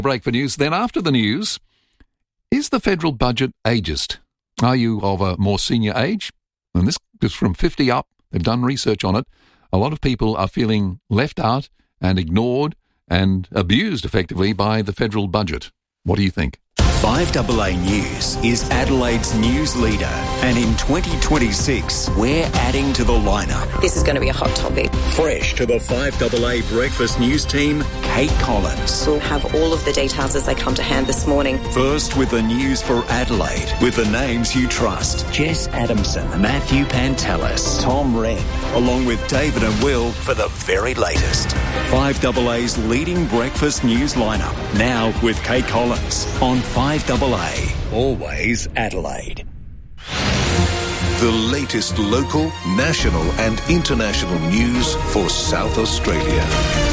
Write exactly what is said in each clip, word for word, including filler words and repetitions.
Break for news. Then after the news, is the federal budget ageist? Are you of a more senior age? And this is from fifty up. They've done research on it. A lot of people are feeling left out and ignored and abused effectively by the federal budget. What do you think? five A A News is Adelaide's news leader, and in twenty twenty-six, we're adding to the lineup. This is going to be a hot topic. Fresh to the five A A Breakfast News team, Kate Collins. We'll have all of the details as they come to hand this morning. First with the news for Adelaide, with the names you trust. Jess Adamson, Matthew Pantelis, Tom Wren, along with David and Will for the very latest. five A A's leading breakfast news lineup, now with Kate Collins on five A A, always Adelaide. The latest local, national and international news for South Australia.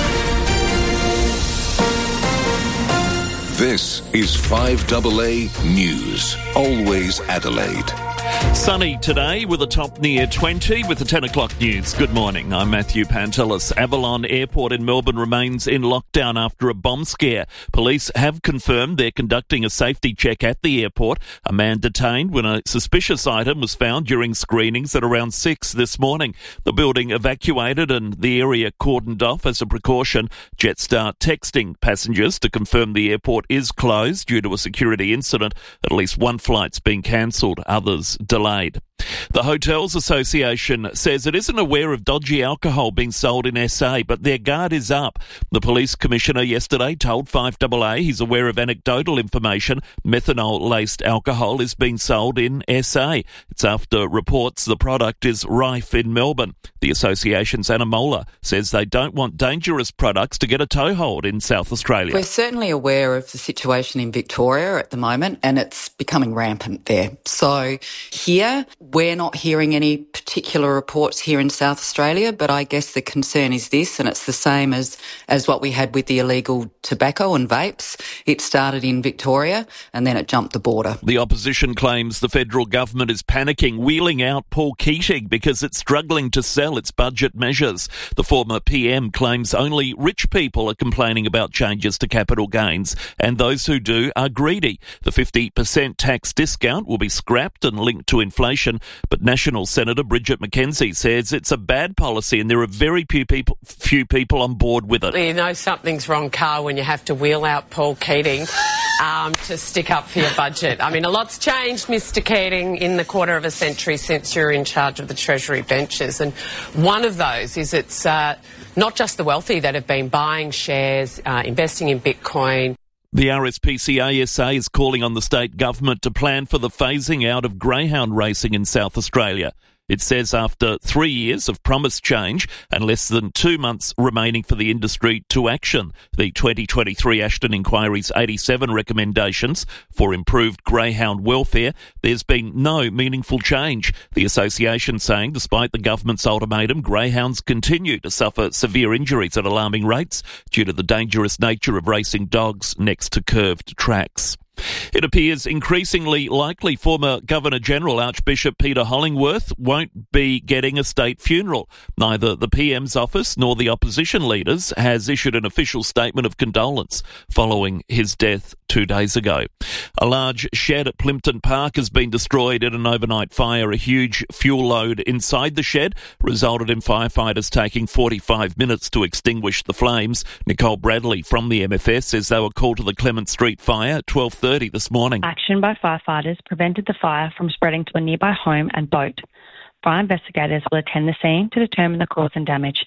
This is five A A News, always Adelaide. Sunny today with a top near twenty with the ten o'clock news. Good morning, I'm Matthew Pantelis. Avalon Airport in Melbourne remains in lockdown after a bomb scare. Police have confirmed they're conducting a safety check at the airport. A man detained when a suspicious item was found during screenings at around six this morning. The building evacuated and the area cordoned off as a precaution. Jetstar texting passengers to confirm the airport is closed due to a security incident. At least one flight's been cancelled, others delayed. The Hotels Association says it isn't aware of dodgy alcohol being sold in S A, but their guard is up. The police commissioner yesterday told five A A he's aware of anecdotal information methanol-laced alcohol is being sold in S A. It's after reports the product is rife in Melbourne. The association's Anna Mola says they don't want dangerous products to get a toehold in South Australia. We're certainly aware of the situation in Victoria at the moment, and it's becoming rampant there. So here, we're not hearing any particular reports here in South Australia, but I guess the concern is this, and it's the same as, as what we had with the illegal tobacco and vapes. It started in Victoria and then it jumped the border. The opposition claims the federal government is panicking, wheeling out Paul Keating because it's struggling to sell its budget measures. The former P M claims only rich people are complaining about changes to capital gains, and those who do are greedy. The fifty percent tax discount will be scrapped and linked to inflation, but National Senator Bridget McKenzie says it's a bad policy and there are very few people, few people on board with it. You know something's wrong, Carl, when you have to wheel out Paul Keating um, to stick up for your budget. I mean, a lot's changed, Mister Keating, in the quarter of a century since you're in charge of the Treasury benches, and one of those is it's uh, not just the wealthy that have been buying shares, uh, investing in Bitcoin. The R S P C A S A is calling on the state government to plan for the phasing out of greyhound racing in South Australia. It says after three years of promised change and less than two months remaining for the industry to action the twenty twenty-three Ashton Inquiry's eighty-seven recommendations for improved greyhound welfare, there's been no meaningful change. The association saying despite the government's ultimatum, greyhounds continue to suffer severe injuries at alarming rates due to the dangerous nature of racing dogs next to curved tracks. It appears increasingly likely former Governor-General Archbishop Peter Hollingworth won't be getting a state funeral. Neither the P M's office nor the opposition leaders has issued an official statement of condolence following his death two days ago. A large shed at Plympton Park has been destroyed in an overnight fire. A huge fuel load inside the shed resulted in firefighters taking forty-five minutes to extinguish the flames. Nicole Bradley from the M F S says they were called to the Clement Street fire at twelve thirty this morning. Action by firefighters prevented the fire from spreading to a nearby home and boat. Fire investigators will attend the scene to determine the cause and damage.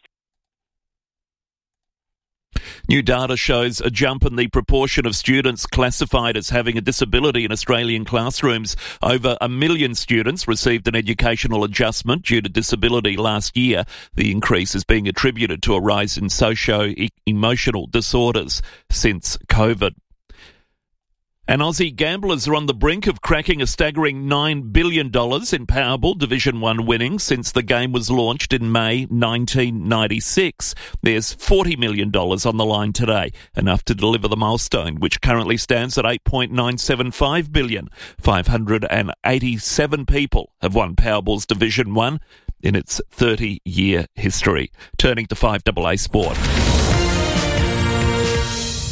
New data shows a jump in the proportion of students classified as having a disability in Australian classrooms. Over a million students received an educational adjustment due to disability last year. The increase is being attributed to a rise in socio-emotional disorders since COVID. And Aussie gamblers are on the brink of cracking a staggering nine billion dollars in Powerball Division one winnings since the game was launched in May nineteen ninety-six. There's forty million dollars on the line today, enough to deliver the milestone, which currently stands at eight point nine seven five billion dollars. five hundred eighty-seven people have won Powerball's Division one in its thirty-year history. Turning to five A A Sport.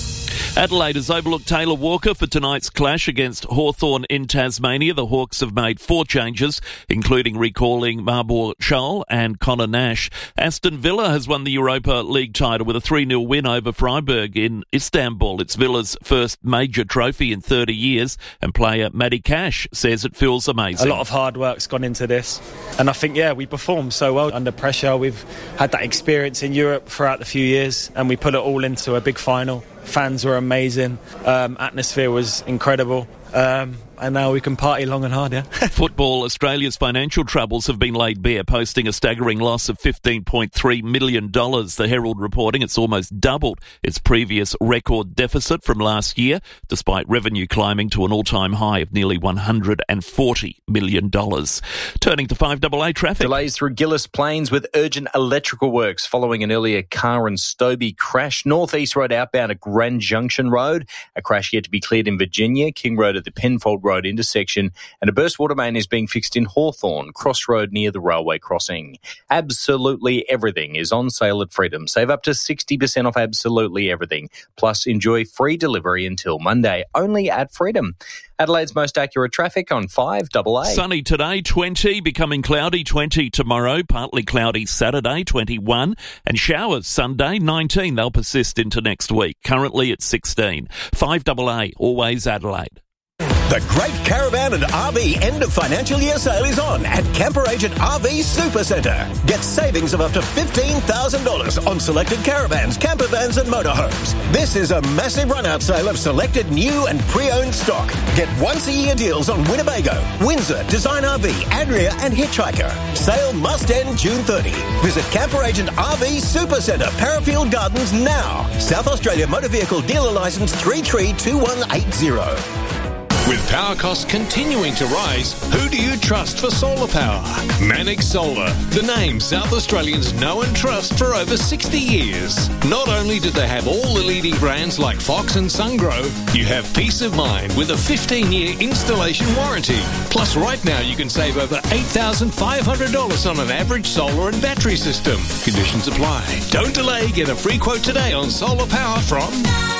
Adelaide has overlooked Taylor Walker for tonight's clash against Hawthorn in Tasmania. The Hawks have made four changes, including recalling Marbor Scholl and Connor Nash. Aston Villa has won the Europa League title with a three nil win over Freiburg in Istanbul. It's Villa's first major trophy in thirty years, and player Matty Cash says it feels amazing. A lot of hard work's gone into this, and I think, yeah, we performed so well under pressure. We've had that experience in Europe throughout the few years, and we put it all into a big final. Fans were amazing. Um, atmosphere was incredible. Um, and now we can party long and hard, yeah? Football Australia's financial troubles have been laid bare, posting a staggering loss of fifteen point three million dollars. The Herald reporting it's almost doubled its previous record deficit from last year, despite revenue climbing to an all-time high of nearly one hundred forty million dollars. Turning to five A A traffic. Delays through Gillis Plains with urgent electrical works following an earlier car and Stobie crash. Northeast Road outbound at Grand Junction Road. A crash yet to be cleared in Virginia. King Road at the Penfold Road intersection, and a burst water main is being fixed in Hawthorn, Crossroad near the railway crossing. Absolutely everything is on sale at Freedom. Save up to sixty percent off absolutely everything. Plus, enjoy free delivery until Monday, only at Freedom. Adelaide's most accurate traffic on five A A. Sunny today, twenty, becoming cloudy, twenty tomorrow, partly cloudy Saturday, twenty-one, and showers Sunday, nineteen. They'll persist into next week. Currently at sixteen. five A A, always Adelaide. The Great Caravan and R V end of financial year sale is on at Camper Agent R V Super Centre. Get savings of up to fifteen thousand dollars on selected caravans, camper vans and motorhomes. This is a massive run-out sale of selected new and pre-owned stock. Get once-a-year deals on Winnebago, Windsor, Design R V, Adria and Hitchhiker. Sale must end June thirtieth. Visit Camper Agent R V Super Centre, Parafield Gardens now. South Australia Motor Vehicle Dealer Licence three three two one eight zero. With power costs continuing to rise, who do you trust for solar power? Manix Solar, the name South Australians know and trust for over sixty years. Not only do they have all the leading brands like Fox and Sungrow, you have peace of mind with a fifteen-year installation warranty. Plus, right now you can save over eight thousand five hundred dollars on an average solar and battery system. Conditions apply. Don't delay. Get a free quote today on solar power from...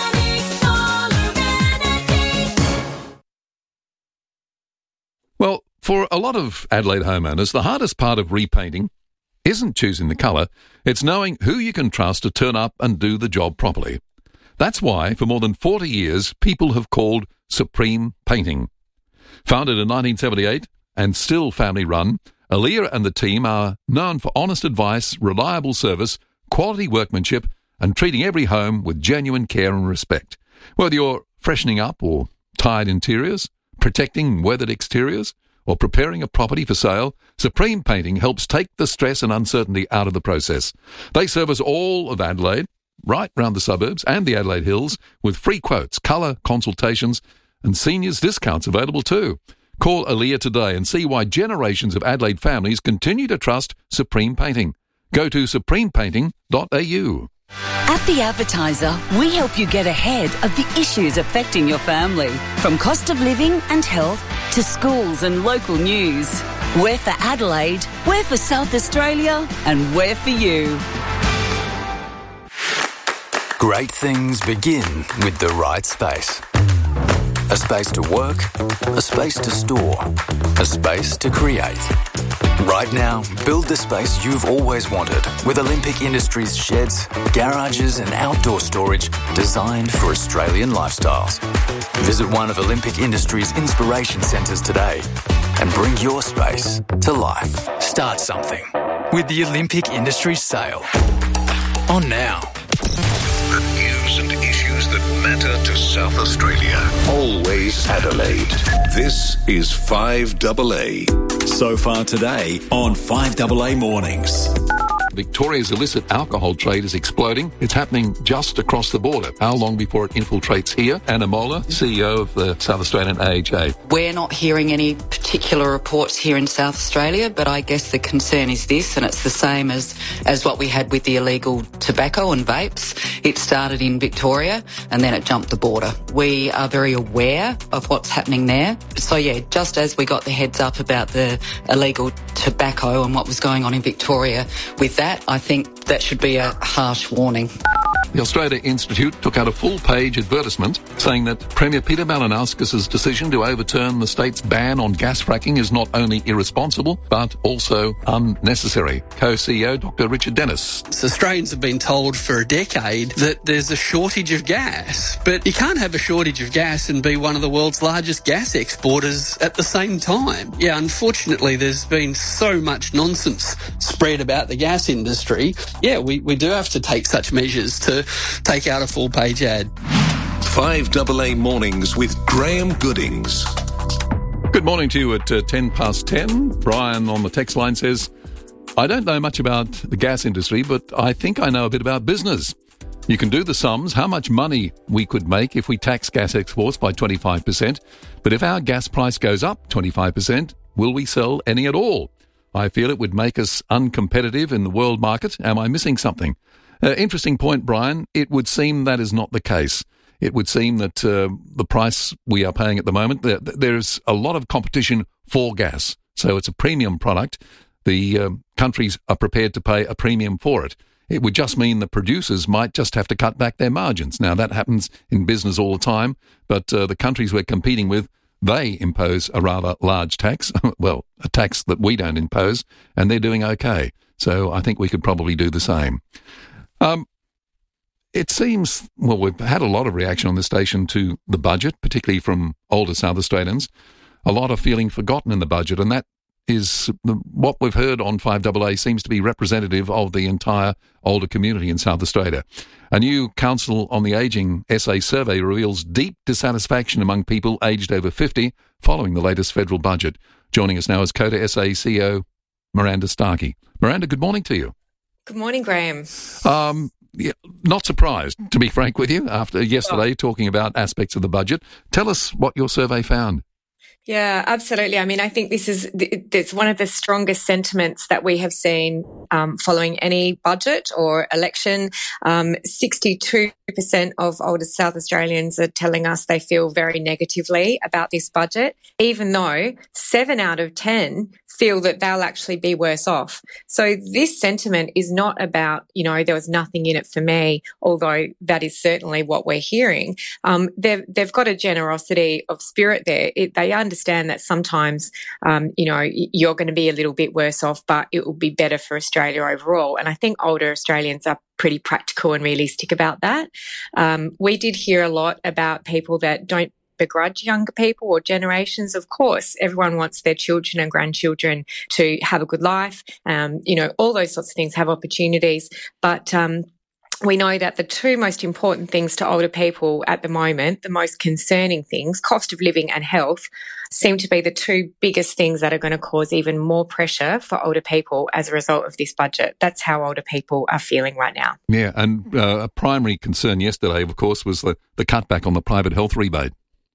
Well, for a lot of Adelaide homeowners, the hardest part of repainting isn't choosing the colour, it's knowing who you can trust to turn up and do the job properly. That's why, for more than forty years, people have called Supreme Painting. Founded in nineteen seventy-eight and still family-run, Aaliyah and the team are known for honest advice, reliable service, quality workmanship, and treating every home with genuine care and respect. Whether you're freshening up or tired interiors, protecting weathered exteriors, or preparing a property for sale, Supreme Painting helps take the stress and uncertainty out of the process. They service all of Adelaide, right round the suburbs and the Adelaide Hills, with free quotes, colour consultations, and seniors discounts available too. Call Aaliyah today and see why generations of Adelaide families continue to trust Supreme Painting. Go to supreme painting dot a u. At The Advertiser, we help you get ahead of the issues affecting your family, from cost of living and health to schools and local news. We're for Adelaide, we're for South Australia, and we're for you. Great things begin with the right space. A space to work, a space to store, a space to create. Right now, build the space you've always wanted with Olympic Industries sheds, garages and outdoor storage designed for Australian lifestyles. Visit one of Olympic Industries' inspiration centres today and bring your space to life. Start something with the Olympic Industries sale. On now. The news and issues that matter to South Australia. Always Adelaide. This is five A A. So far today on five A A Mornings. Victoria's illicit alcohol trade is exploding. It's happening just across the border. How long before it infiltrates here? Anna Moeller, C E O of the South Australian A H A. We're not hearing any particular reports here in South Australia, but I guess the concern is this, and it's the same as, as what we had with the illegal tobacco and vapes. It started in Victoria and then it jumped the border. We are very aware of what's happening there. So yeah, just as we got the heads up about the illegal tobacco and what was going on in Victoria with that, I think that should be a harsh warning. The Australia Institute took out a full-page advertisement saying that Premier Peter Malinauskas' decision to overturn the state's ban on gas fracking is not only irresponsible, but also unnecessary. Co-C E O Doctor Richard Dennis. Australians have been told for a decade that there's a shortage of gas, but you can't have a shortage of gas and be one of the world's largest gas exporters at the same time. Yeah, unfortunately, there's been so much nonsense spread about the gas industry. Yeah, we, we do have to take such measures to take out a full-page ad. five A A Mornings with Graham Goodings. Good morning to you at uh, ten past ten. Brian on the text line says, I don't know much about the gas industry, but I think I know a bit about business. You can do the sums, how much money we could make if we tax gas exports by twenty-five percent. But if our gas price goes up twenty-five percent, will we sell any at all? I feel it would make us uncompetitive in the world market. Am I missing something? Uh, interesting point, Brian. It would seem that is not the case. It would seem that uh, the price we are paying at the moment, there, there's a lot of competition for gas. So it's a premium product. The uh, countries are prepared to pay a premium for it. It would just mean the producers might just have to cut back their margins. Now, that happens in business all the time, but uh, the countries we're competing with, they impose a rather large tax, well, a tax that we don't impose, and they're doing okay. So I think we could probably do the same. Um, it seems, well, we've had a lot of reaction on this station to the budget, particularly from older South Australians. A lot of feeling forgotten in the budget, and that is the, what we've heard on five A A seems to be representative of the entire older community in South Australia. A new Council on the Ageing S A survey reveals deep dissatisfaction among people aged over fifty following the latest federal budget. Joining us now is CODA S A C E O Miranda Starkey. Miranda, good morning to you. Good morning, Graham. Um, yeah, not surprised, to be frank with you, after yesterday oh. talking about aspects of the budget. Tell us what your survey found. Yeah, absolutely. I mean, I think this is it's one of the strongest sentiments that we have seen um, following any budget or election. Um, sixty-two percent of older South Australians are telling us they feel very negatively about this budget, even though seven out of ten feel that they'll actually be worse off. So this sentiment is not about, you know, there was nothing in it for me, although that is certainly what we're hearing. Um, they've, they've got a generosity of spirit there. It, they understand that sometimes, um, you know, you're going to be a little bit worse off, but it will be better for Australia overall. And I think older Australians are pretty practical and realistic about that. Um, we did hear a lot about people that don't begrudge younger people or generations. Of course, everyone wants their children and grandchildren to have a good life. Um, you know, all those sorts of things, have opportunities. But um, we know that the two most important things to older people at the moment, the most concerning things, cost of living and health, seem to be the two biggest things that are going to cause even more pressure for older people as a result of this budget. That's how older people are feeling right now. Yeah, and uh, a primary concern yesterday, of course, was the, the cutback on the private health rebate.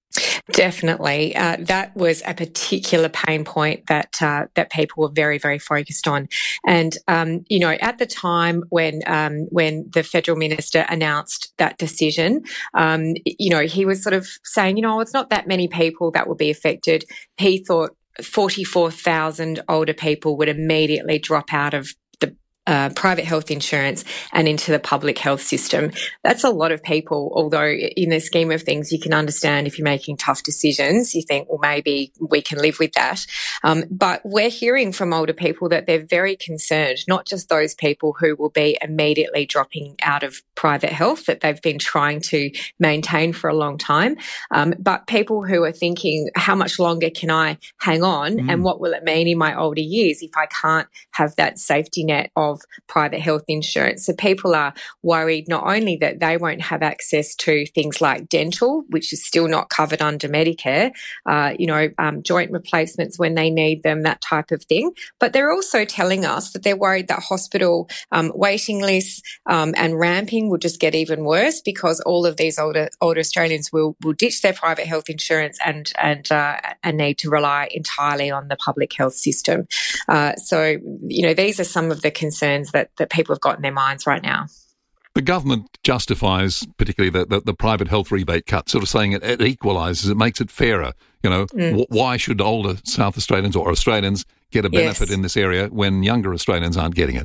Definitely. Uh, that was a particular pain point that uh, that people were very, very focused on. And, um, you know, at the time when um, when the federal minister announced that decision, um, you know, he was sort of saying, you know, it's not that many people that will be affected. He thought forty-four thousand older people would immediately drop out of Uh, private health insurance and into the public health system. That's a lot of people, although in the scheme of things, you can understand if you're making tough decisions, you think, well, maybe we can live with that. Um, but we're hearing from older people that they're very concerned, not just those people who will be immediately dropping out of private health that they've been trying to maintain for a long time, um, but people who are thinking, how much longer can I hang on mm. and what will it mean in my older years if I can't have that safety net of private health insurance? So people are worried not only that they won't have access to things like dental, which is still not covered under Medicare, uh, you know, um, joint replacements when they need them, that type of thing, but they're also telling us that they're worried that hospital um, waiting lists um, and ramping will just get even worse because all of these older older Australians will will ditch their private health insurance and and uh, and need to rely entirely on the public health system. Uh, so, you know, these are some of the concerns that, that people have got in their minds right now. The government justifies particularly the, the, the private health rebate cut, sort of saying it, it equalises, it makes it fairer. You know, mm. w- why should older South Australians or Australians get a benefit yes. in this area when younger Australians aren't getting it?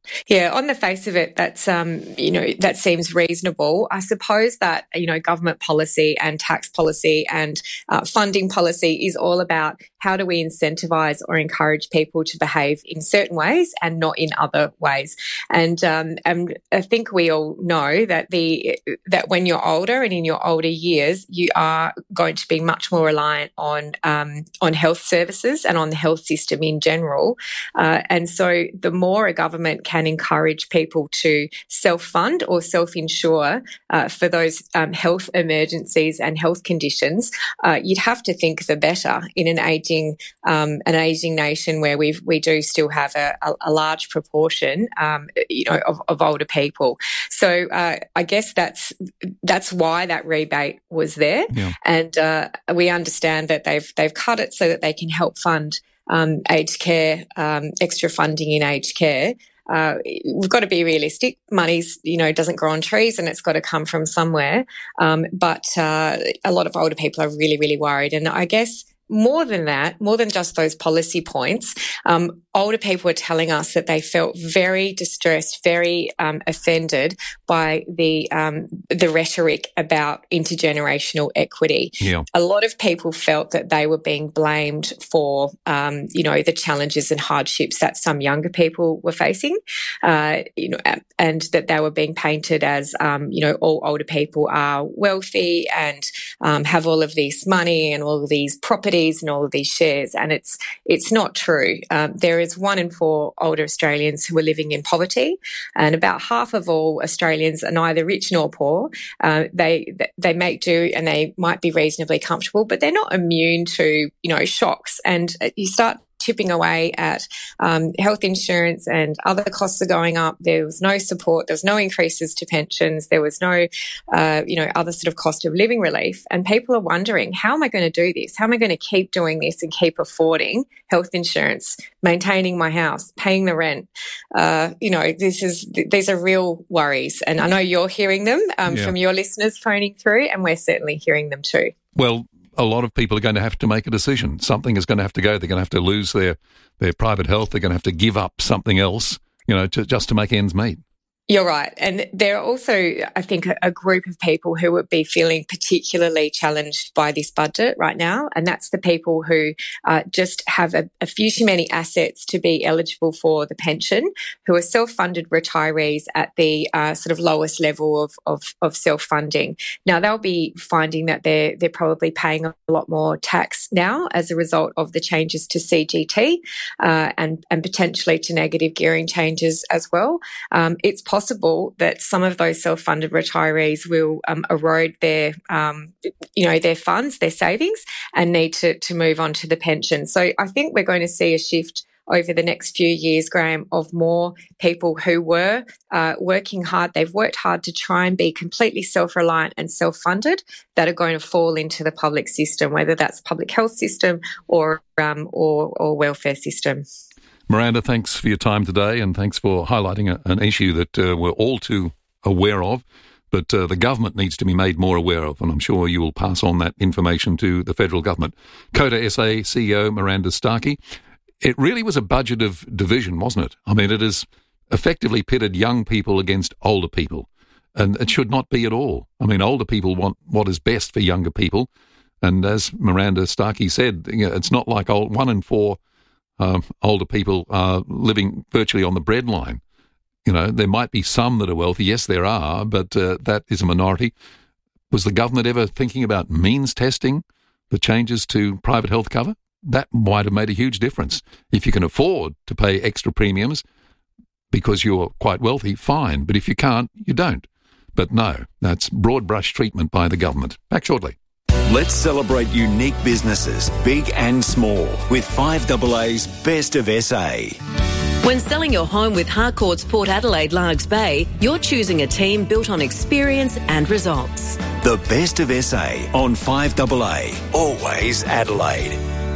Yeah, on the face of it, that's um, you know, that seems reasonable. I suppose that, you know, government policy and tax policy and uh, funding policy is all about how do we incentivise or encourage people to behave in certain ways and not in other ways. And um, and I think we all know that the that when you're older and in your older years, you are going to be much more reliant on um, on health services and on the health system in general. Uh, and so the more a government can encourage people to self-fund or self-insure uh, for those um, health emergencies and health conditions, uh, you'd have to think the better in an aging um, an aging nation where we we do still have a, a, a large proportion, um, you know, of, of older people. So uh, I guess that's that's why that rebate was there, yeah. and uh, we understand that they've they've cut it so that they can help fund um, aged care, um, extra funding in aged care. Uh, we've got to be realistic. Money's, you know, doesn't grow on trees and it's got to come from somewhere. Um, but uh, a lot of older people are really, really worried. And I guess more than that, more than just those policy points, um, older people are telling us that they felt very distressed, very um, offended by the um, the rhetoric about intergenerational equity. Yeah. A lot of people felt that they were being blamed for, um, you know, the challenges and hardships that some younger people were facing, uh, you know, and that they were being painted as, um, you know, all older people are wealthy and um, have all of this money and all of these properties and all of these shares, and it's it's not true. Um, there is one in four older Australians who are living in poverty, and about half of all Australians are neither rich nor poor. Uh, they they make do and they might be reasonably comfortable, but they're not immune to, you know, shocks. And you start chipping away at um, health insurance and other costs are going up. There was no support. There was no increases to pensions. There was no, uh, you know, other sort of cost of living relief. And people are wondering, how am I going to do this? How am I going to keep doing this and keep affording health insurance, maintaining my house, paying the rent? Uh, you know, this is these are real worries. And I know you're hearing them um, yeah. from your listeners phoning through, and we're certainly hearing them too. Well, a lot of people are going to have to make a decision. Something is going to have to go. They're going to have to lose their, their private health. They're going to have to give up something else, you know, to, just to make ends meet. You're right. And there are also, I think, a, a group of people who would be feeling particularly challenged by this budget right now, and that's the people who uh, just have a, a few too many assets to be eligible for the pension, who are self-funded retirees at the uh, sort of lowest level of, of, of self-funding. Now, they'll be finding that they're, they're probably paying a lot more tax now as a result of the changes to C G T uh, and, and potentially to negative gearing changes as well. Um, it's possible possible that some of those self-funded retirees will um, erode their, um, you know, their funds, their savings, and need to, to move on to the pension. So I think we're going to see a shift over the next few years, Graham, of more people who were uh, working hard. They've worked hard to try and be completely self-reliant and self-funded that are going to fall into the public system, whether that's public health system or um, or, or welfare system. Miranda, thanks for your time today, and thanks for highlighting a, an issue that uh, we're all too aware of, but uh, the government needs to be made more aware of, and I'm sure you will pass on that information to the federal government. CODA S A C E O Miranda Starkey, it really was a budget of division, wasn't it? I mean, it has effectively pitted young people against older people, and it should not be at all. I mean, older people want what is best for younger people, and as Miranda Starkey said, you know, it's not like old, one in four Uh, older people are living virtually on the breadline. You know, there might be some that are wealthy. Yes, there are, but uh, that is a minority. Was the government ever thinking about means testing the changes to private health cover? That might have made a huge difference. If you can afford to pay extra premiums because you're quite wealthy, fine. But if you can't, you don't. But no, that's broad brush treatment by the government. Back shortly. Let's celebrate unique businesses, big and small, with five A A's Best of S A. When selling your home with Harcourt's Port Adelaide Largs Bay, you're choosing a team built on experience and results. The Best of S A on five A A, always Adelaide.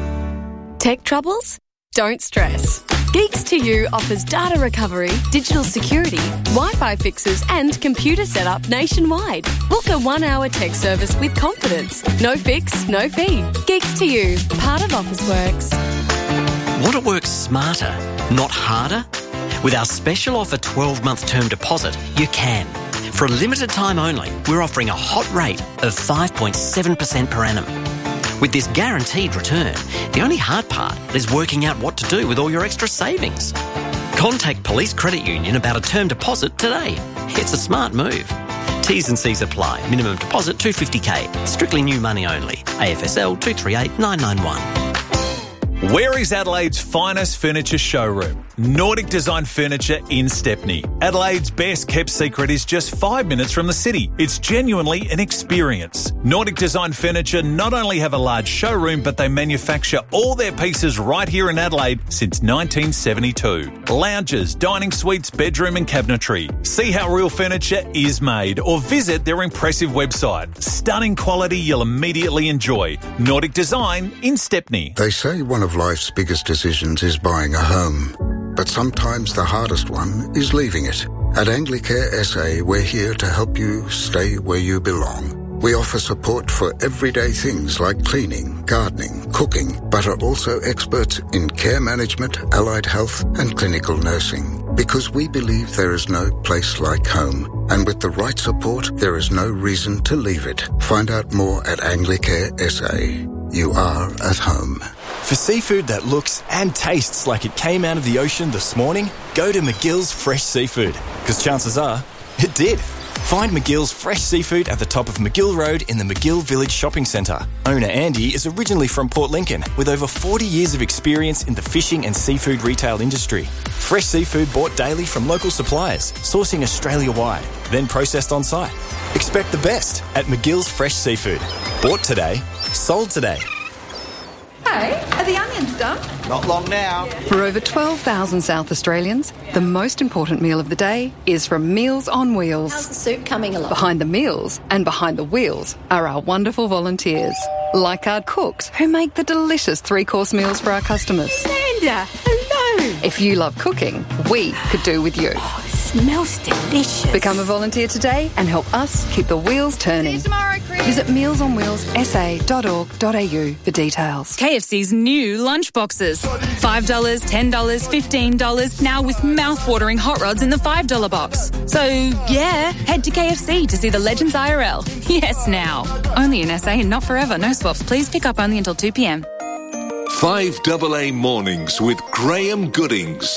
Tech troubles? Don't stress. Geeks to You offers data recovery, digital security, Wi-Fi fixes and computer setup nationwide. Book a one-hour tech service with confidence. No fix, no fee. Geeks to You, part of Officeworks. Want to work smarter, not harder? With our special offer twelve-month term deposit, you can. For a limited time only, we're offering a hot rate of five point seven percent per annum. With this guaranteed return, the only hard part is working out what to do with all your extra savings. Contact Police Credit Union about a term deposit today. It's a smart move. T's and C's apply. Minimum deposit two hundred fifty thousand. Strictly new money only. A F S L two three eight nine nine one. Where is Adelaide's finest furniture showroom? Nordic Design Furniture in Stepney. Adelaide's best kept secret is just five minutes from the city. It's genuinely an experience. Nordic Design Furniture not only have a large showroom, but they manufacture all their pieces right here in Adelaide since nineteen seventy-two. Lounges, dining suites, bedroom and cabinetry. See how real furniture is made or visit their impressive website. Stunning quality you'll immediately enjoy. Nordic Design in Stepney. They say one of life's biggest decisions is buying a home. But sometimes the hardest one is leaving it. At Anglicare S A, we're here to help you stay where you belong. We offer support for everyday things like cleaning, gardening, cooking, but are also experts in care management, allied health, and clinical nursing. Because we believe there is no place like home. And with the right support, there is no reason to leave it. Find out more at Anglicare S A. You are at home. For seafood that looks and tastes like it came out of the ocean this morning, go to McGill's Fresh Seafood, because chances are it did. Find McGill's Fresh Seafood at the top of McGill Road in the McGill Village Shopping Centre. Owner Andy is originally from Port Lincoln with over forty years of experience in the fishing and seafood retail industry. Fresh seafood bought daily from local suppliers, sourcing Australia-wide, then processed on site. Expect the best at McGill's Fresh Seafood. Bought today, sold today. Hey, are the onions done? Not long now. For over twelve thousand South Australians, the most important meal of the day is from Meals on Wheels. How's the soup coming along? Behind the meals and behind the wheels are our wonderful volunteers, like our cooks who make the delicious three-course meals for our customers. Linda, hello. If you love cooking, we could do with you. Oh, it smells delicious. Become a volunteer today and help us keep the wheels turning. See you tomorrow, Chris. Visit meals on wheels s a dot org dot a u for details. K F C's new lunch boxes. five dollars, ten dollars, fifteen dollars, now with mouth-watering hot rods in the five dollar box. So, yeah, head to K F C to see the Legends I R L. Yes, now. Only in S A and not forever. No swaps. Please pick up only until two p.m. five double A Mornings with Graham Goodings.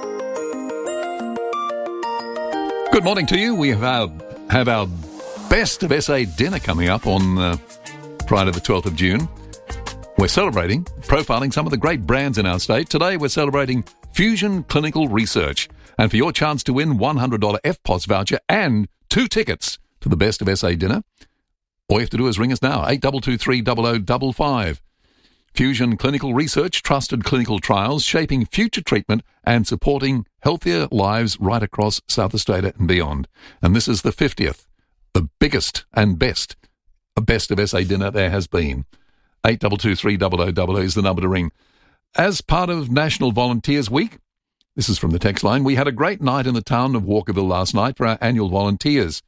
Good morning to you. We have our, have our Best of S A dinner coming up on uh, Friday the twelfth of June. We're celebrating, profiling some of the great brands in our state. Today we're celebrating Fusion Clinical Research. And for your chance to win one hundred dollars F P O S voucher and two tickets to the Best of S A dinner, all you have to do is ring us now, eight two two three zero zero five five. Fusion Clinical Research, trusted clinical trials, shaping future treatment and supporting healthier lives right across South Australia and beyond. And this is the fiftieth, the biggest and best, Best of S A dinner there has been. eight two two three zero zero zero zero is the number to ring. As part of National Volunteers Week, this is from the text line, we had a great night in the town of Walkerville last night for our annual volunteers.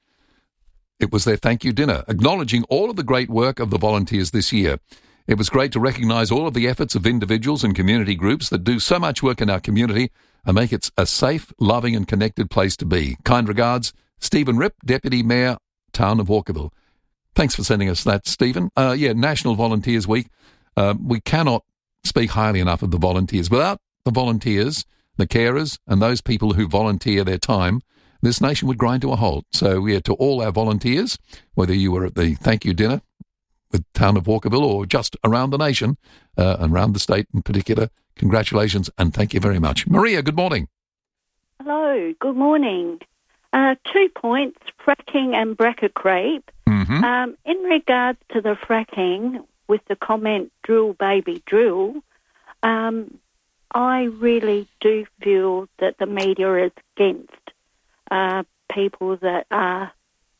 It was their thank you dinner, acknowledging all of the great work of the volunteers this year. It was great to recognise all of the efforts of individuals and community groups that do so much work in our community and make it a safe, loving and connected place to be. Kind regards, Stephen Ripp, Deputy Mayor, Town of Walkerville. Thanks for sending us that, Stephen. Uh, yeah, National Volunteers Week. Uh, we cannot speak highly enough of the volunteers. Without the volunteers, the carers and those people who volunteer their time, this nation would grind to a halt. So, yeah, to all our volunteers, whether you were at the thank you dinner with Town of Walkerville or just around the nation uh, and around the state in particular, congratulations and thank you very much. Maria, good morning. Hello, good morning. Uh, two points, fracking and bracket creep. Mm-hmm. Um, in regards to the fracking, with the comment, drill, baby, drill, um, I really do feel that the media is against uh, people that are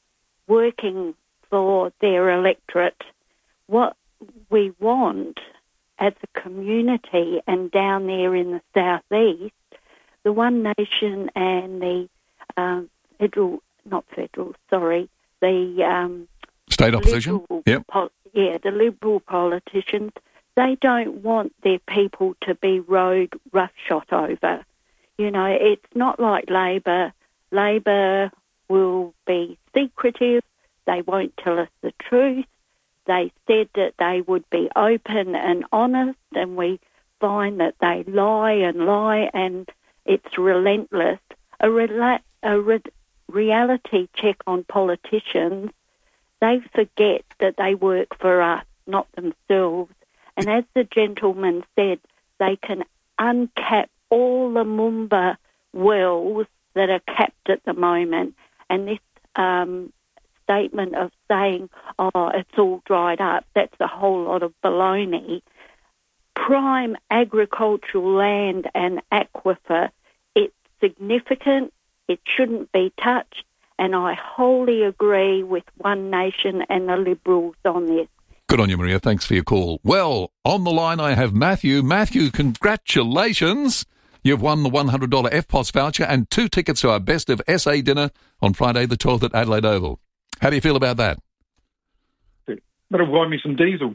working for their electorate. What we want as a community and down there in the southeast, the One Nation and the um, federal, not federal, sorry, the um, state opposition, liberal, yep. pol- yeah, the Liberal politicians, they don't want their people to be rode roughshod over. You know, it's not like Labor. Labor will be secretive. They won't tell us the truth. They said that they would be open and honest, and we find that they lie and lie, and it's relentless. A, rela- a re- reality check on politicians, they forget that they work for us, not themselves. And as the gentleman said, they can uncap all the Moomba wells that are capped at the moment. And this um, statement of saying, oh, it's all dried up, that's a whole lot of baloney. Prime agricultural land and aquifer, it's significant, it shouldn't be touched, and I wholly agree with One Nation and the Liberals on this. Good on you, Maria. Thanks for your call. Well, on the line I have Matthew. Matthew, congratulations. You've won the one hundred dollars F P O S voucher and two tickets to our Best of S A dinner on Friday the twelfth at Adelaide Oval. How do you feel about that? That'll buy me some diesel.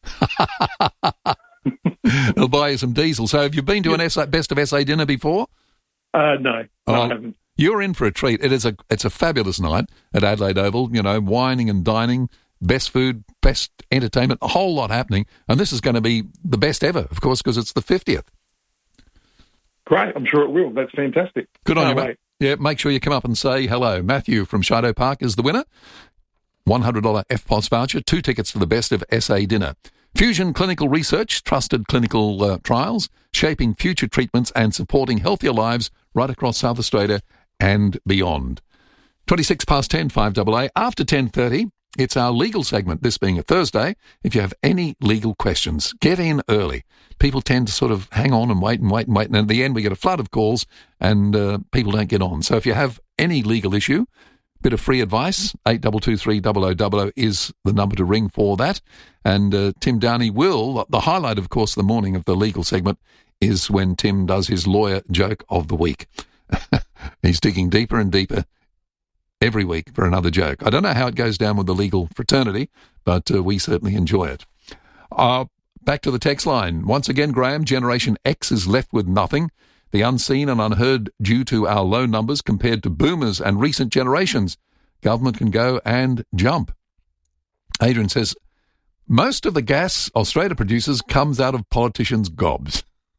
It'll buy you some diesel. So have you been to an S A, Best of S A dinner before? Uh, no, no oh, I haven't. You're in for a treat. It is a it's a fabulous night at Adelaide Oval, you know, wining and dining, best food, best entertainment, a whole lot happening. And this is going to be the best ever, of course, because it's the fiftieth. Great, I'm sure it will. That's fantastic. Good on no, you, mate. Yeah, make sure you come up and say hello. Matthew from Shido Park is the winner. one hundred dollars F P O S voucher, two tickets to the Best of S A dinner. Fusion Clinical Research, trusted clinical uh, trials, shaping future treatments and supporting healthier lives right across South Australia and beyond. twenty-six past ten, five double A. After ten thirty, it's our legal segment, this being a Thursday. If you have any legal questions, get in early. People tend to sort of hang on and wait and wait and wait, and in the end we get a flood of calls and uh, people don't get on. So if you have any legal issue, bit of free advice, eight two two three zero zero zero zero is the number to ring for that. And uh, Tim Downey will, the highlight, of course, the morning of the legal segment is when Tim does his lawyer joke of the week. He's digging deeper and deeper every week for another joke. I don't know how it goes down with the legal fraternity, but uh, we certainly enjoy it. Uh, back to the text line. Once again, Graham, Generation X is left with nothing. The unseen and unheard due to our low numbers compared to boomers and recent generations. Government can go and jump. Adrian says, most of the gas Australia produces comes out of politicians' gobs.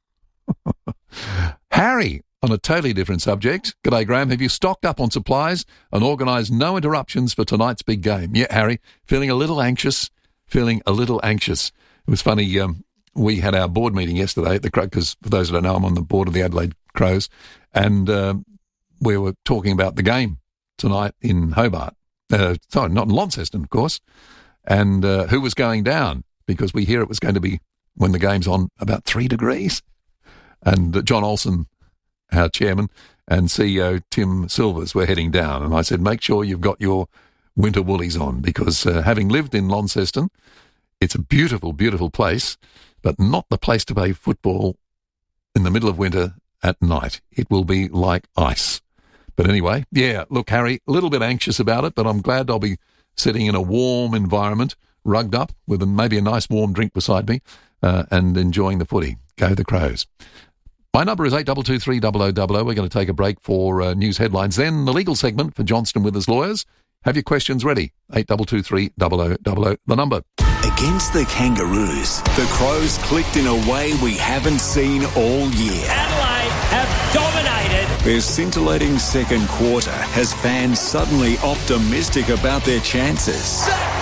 Harry, on a totally different subject. G'day, Graham. Have you stocked up on supplies and organised no interruptions for tonight's big game? Yeah, Harry, feeling a little anxious, feeling a little anxious. It was funny, um, we had our board meeting yesterday at the Crows, because for those that don't know, I'm on the board of the Adelaide Crows, and uh, we were talking about the game tonight in Hobart. Uh, sorry, not in Launceston, of course, and uh, who was going down, because we hear it was going to be, when the game's on, about three degrees. And uh, John Olsen, our chairman, and C E O Tim Silvers were heading down, and I said, make sure you've got your winter woolies on, because uh, having lived in Launceston, it's a beautiful, beautiful place, but not the place to play football in the middle of winter at night. It will be like ice. But anyway, yeah, look, Harry, a little bit anxious about it, but I'm glad I'll be sitting in a warm environment, rugged up, with a, maybe a nice warm drink beside me, uh, and enjoying the footy. Go the Crows. My number is eight two two three zero zero zero zero. We're going to take a break for uh, news headlines. Then the legal segment for Johnston Withers Lawyers. Have your questions ready. eight two two three zero zero zero zero, the number. Against the Kangaroos, the Crows clicked in a way we haven't seen all year. Adelaide have dominated. Their scintillating second quarter has fans suddenly optimistic about their chances.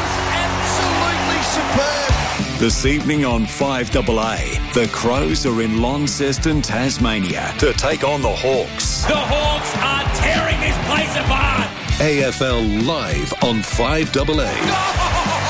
That was absolutely superb. This evening on five double A, the Crows are in Launceston, Tasmania, to take on the Hawks. The Hawks are tearing this place apart. A F L live on five double A. No!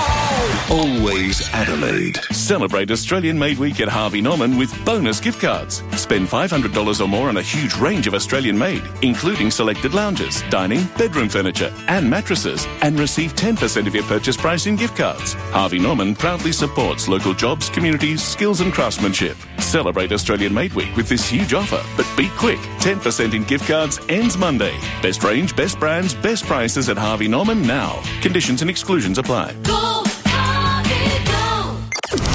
Always Adelaide. Celebrate Australian Made Week at Harvey Norman with bonus gift cards. Spend five hundred dollars or more on a huge range of Australian made, including selected lounges, dining, bedroom furniture and mattresses, and receive ten percent of your purchase price in gift cards. Harvey Norman proudly supports local jobs, communities, skills and craftsmanship. Celebrate Australian Made Week with this huge offer, but be quick. ten percent in gift cards ends Monday. Best range, best brands, best prices at Harvey Norman now. Conditions and exclusions apply. Go! Here at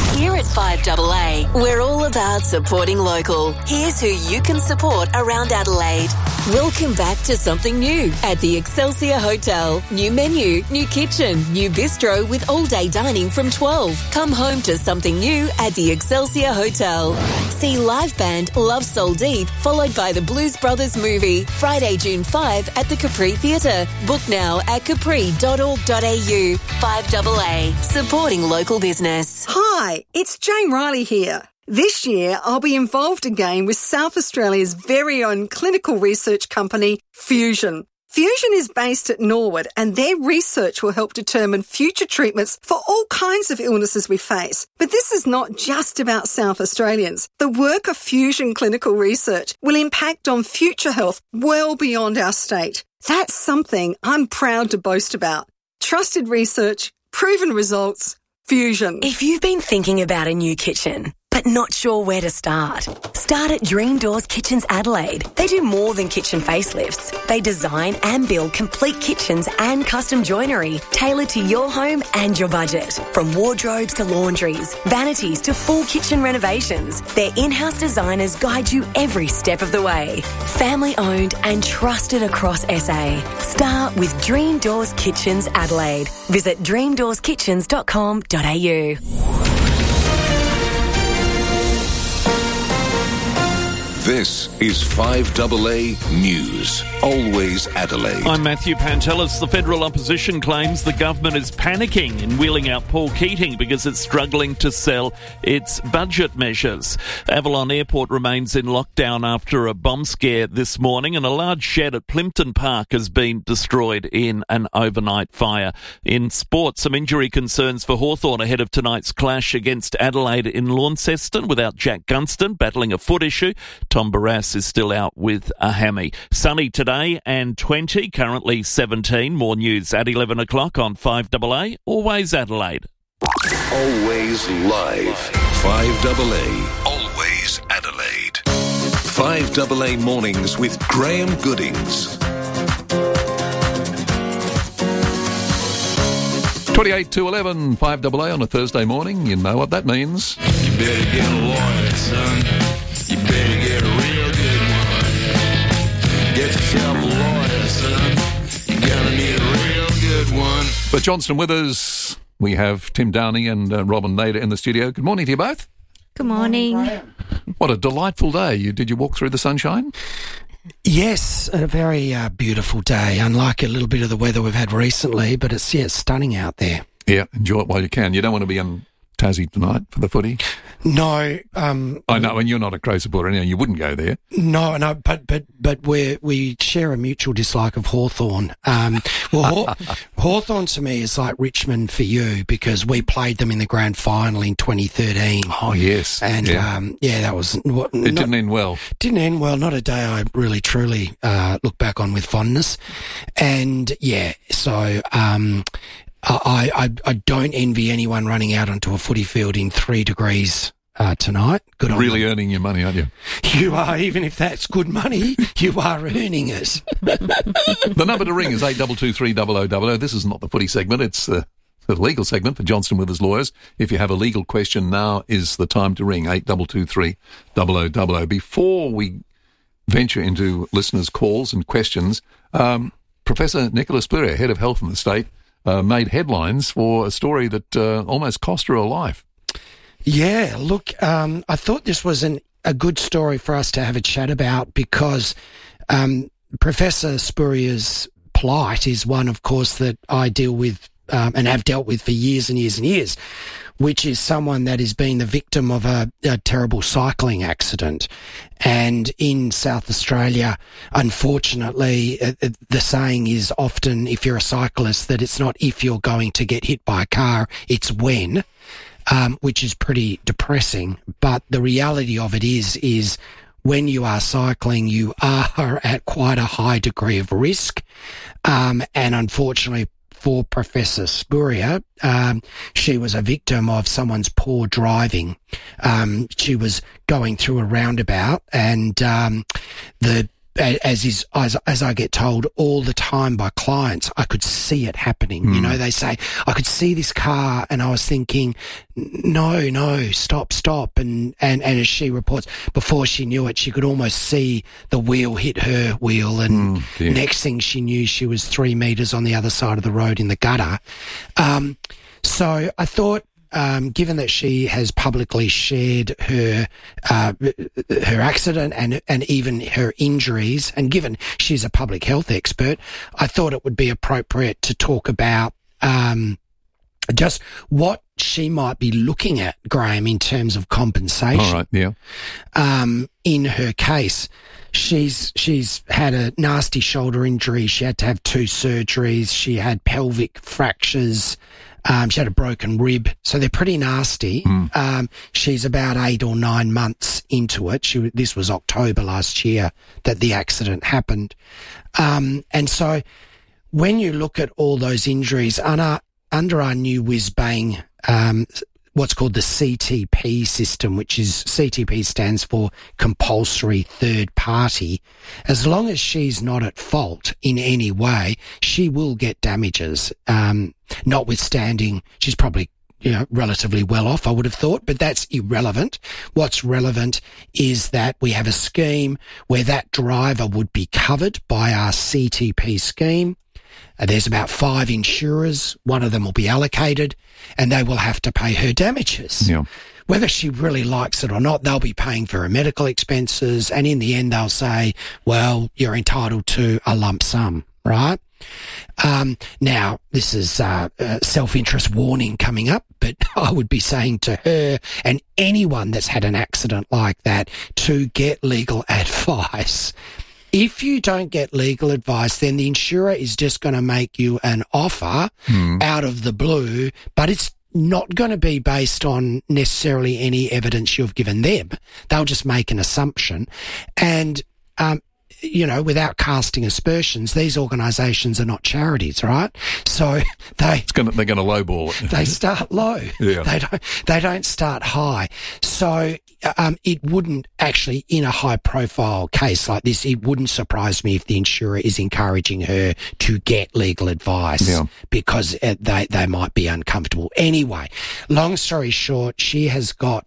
five A A. We're all about supporting local. Here's who you can support around Adelaide. Welcome back to something new at the Excelsior Hotel. New menu, new kitchen, new bistro with all-day dining from twelve. Come home to something new at the Excelsior Hotel. See live band Love Soul Deep, followed by the Blues Brothers movie, Friday, June fifth at the Capri Theatre. Book now at capri dot org dot a u. five A A, supporting local business. Hi, it's Jane Riley here. This year, I'll be involved again with South Australia's very own clinical research company, Fusion. Fusion is based at Norwood, and their research will help determine future treatments for all kinds of illnesses we face. But this is not just about South Australians. The work of Fusion Clinical Research will impact on future health well beyond our state. That's something I'm proud to boast about. Trusted research, proven results, Fusion. If you've been thinking about a new kitchen, but not sure where to start, start at Dream Doors Kitchens Adelaide. They do more than kitchen facelifts. They design and build complete kitchens and custom joinery tailored to your home and your budget. From wardrobes to laundries, vanities to full kitchen renovations, their in-house designers guide you every step of the way. Family owned and trusted across S A. Start with Dream Doors Kitchens Adelaide. Visit dream doors kitchens dot com dot a u. This is five A A News. Always Adelaide. I'm Matthew Pantelis. The federal opposition claims the government is panicking in wheeling out Paul Keating because it's struggling to sell its budget measures. Avalon Airport remains in lockdown after a bomb scare this morning, and a large shed at Plympton Park has been destroyed in an overnight fire. In sport, some injury concerns for Hawthorn ahead of tonight's clash against Adelaide in Launceston without Jack Gunston battling a foot issue. Tom Barras is still out with a hammy. Sunny today and twenty, currently seventeen. More news at eleven o'clock on five A A. Always Adelaide. Always live. five A A. Always Adelaide. five A A Mornings with Graham Goodings. twenty-eight to eleven, five A A on a Thursday morning. You know what that means. You better get a lawyer, son. You better get a real good one. Get yourself a lawyer, son. You're gonna need a real good one. For Johnston Withers, we have Tim Downey and uh, Robin Nader in the studio. Good morning to you both. Good morning. What a delightful day. You Did you walk through the sunshine? Yes, a very uh, beautiful day, unlike a little bit of the weather we've had recently, but it's, yeah, it's stunning out there. Yeah, enjoy it while you can. You don't want to be in Tassie tonight for the footy? No. Um, I know, and you're not a Crow supporter, anyway. You wouldn't go there. No, no, but but but we we share a mutual dislike of Hawthorn. Um, well, Haw- Hawthorn to me is like Richmond for you because we played them in the grand final in twenty thirteen. Oh yes, and yeah, um, yeah that was what, it not, didn't end well. Didn't end well. Not a day I really truly uh, look back on with fondness. And yeah, so. Um, I, I I don't envy anyone running out onto a footy field in three degrees uh, tonight. Good on really them. Earning your money, aren't you? You are, even if that's good money, you are earning it. The number to ring is eight two two three double oh double oh. This is not the footy segment, it's the, the legal segment for Johnston Withers Lawyers. If you have a legal question, now is the time to ring, eight two two three double oh double oh. Before we venture into listeners' calls and questions, um, Professor Nicola Spurrier, Head of Health in the state, Uh, made headlines for a story that uh, almost cost her her life. Yeah, look, um, I thought this was an, a good story for us to have a chat about because um, Professor Spurrier's plight is one, of course, that I deal with um, and have dealt with for years and years and years, which is someone that has been the victim of a, a terrible cycling accident. And in South Australia, unfortunately, uh, the saying is often, if you're a cyclist, that it's not if you're going to get hit by a car, it's when, um, which is pretty depressing. But the reality of it is, is when you are cycling, you are at quite a high degree of risk. Um, and unfortunately, for Professor Spurrier, um, she was a victim of someone's poor driving. Um, she was going through a roundabout and um, the as is as, as I get told all the time by clients, I could see it happening. Mm. You know, they say, I could see this car, and I was thinking, no, no, stop, stop. And, and, and as she reports, before she knew it, she could almost see the wheel hit her wheel. And mm, next thing she knew, she was three metres on the other side of the road in the gutter. Um, so I thought, Um, given that she has publicly shared her uh, her accident and and even her injuries, and given she's a public health expert, I thought it would be appropriate to talk about um, just what she might be looking at, Graham, in terms of compensation. All right, yeah. Um, in her case, she's she's had a nasty shoulder injury. She had to have two surgeries. She had pelvic fractures. Um, she had a broken rib, so they're pretty nasty. Mm. Um, she's about eight or nine months into it. She, this was October last year that the accident happened. Um, and so when you look at all those injuries, under, under our new whiz-bang, um, what's called the C T P system, which is C T P stands for compulsory third party. As long as she's not at fault in any way, she will get damages. Um, notwithstanding, she's probably, you know, relatively well off, I would have thought, but that's irrelevant. What's relevant is that we have a scheme where that driver would be covered by our C T P scheme. Uh, there's about five insurers. One of them will be allocated, and they will have to pay her damages. Yeah. Whether she really likes it or not, they'll be paying for her medical expenses, and in the end they'll say, well, you're entitled to a lump sum, right? Um, now, this is uh, a self-interest warning coming up, but I would be saying to her and anyone that's had an accident like that to get legal advice. If you don't get legal advice, then the insurer is just going to make you an offer mm. out of the blue, but it's not going to be based on necessarily any evidence you've given them. They'll just make an assumption. And, um, you know, without casting aspersions, these organisations are not charities, right? So they it's gonna, they're going to lowball it. They start low. Yeah. They don't. They don't start high. So um, it wouldn't actually, in a high-profile case like this, it wouldn't surprise me if the insurer is encouraging her to get legal advice yeah. because uh, they they might be uncomfortable. Anyway, long story short, she has got